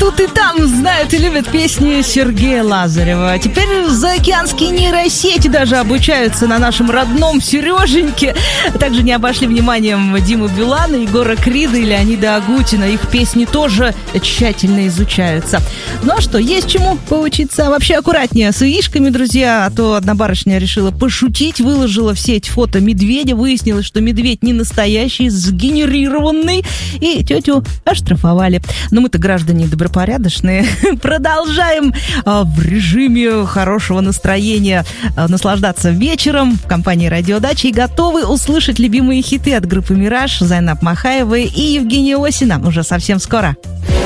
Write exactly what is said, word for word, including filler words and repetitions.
тут и там знают и любят песни Сергея Лазарева. Теперь заокеанские нейросети даже обучаются на нашем родном Сереженьке. Также не обошли вниманием Диму Билана, Егора Крида и Леонида Агутина. Их песни тоже тщательно изучаются. Ну а что, есть чему поучиться. Вообще аккуратнее с яичками, друзья. А то одна барышня решила пошутить, выложила в сеть фото медведя. Выяснилось, что медведь не настоящий, сгенерированный. И тетю оштрафовали. Но мы-то граждане добропорядочные. Продолжаем а, в режиме хорошего настроения а, наслаждаться вечером в компании «Радиодача» и готовы услышать любимые хиты от группы «Мираж», Зайнаб Махаевой и Евгения Осина уже совсем скоро.